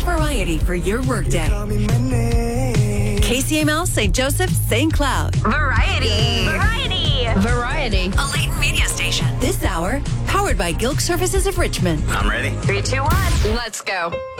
variety for your workday. KCML, St. Joseph, St. Cloud. Variety. A Leighton media station. This hour, powered by Gilk Services of Richmond. I'm ready. 3, 2, 1. Let's go.